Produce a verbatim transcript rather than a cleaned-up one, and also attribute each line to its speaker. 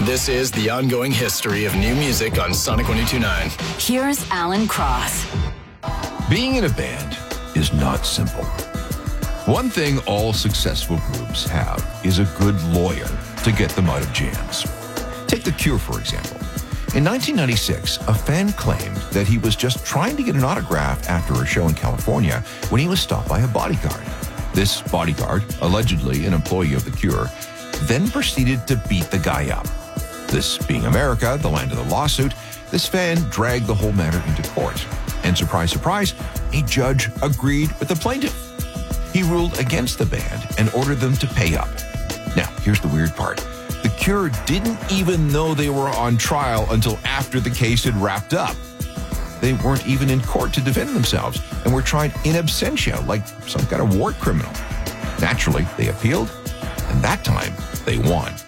Speaker 1: This is the ongoing history of new music on Sonic one oh two point nine.
Speaker 2: Here's Alan Cross.
Speaker 3: Being in a band is not simple. One thing all successful groups have is a good lawyer to get them out of jams. Take The Cure, for example. In nineteen ninety-six, a fan claimed that he was just trying to get an autograph after a show in California when he was stopped by a bodyguard. This bodyguard, allegedly an employee of The Cure, then proceeded to beat the guy up. This being America, the land of the lawsuit, this fan dragged the whole matter into court. And surprise, surprise, a judge agreed with the plaintiff. He ruled against the band and ordered them to pay up. Now, here's the weird part. The Cure didn't even know they were on trial until after the case had wrapped up. They weren't even in court to defend themselves and were tried in absentia, like some kind of war criminal. Naturally, they appealed, and that time they won.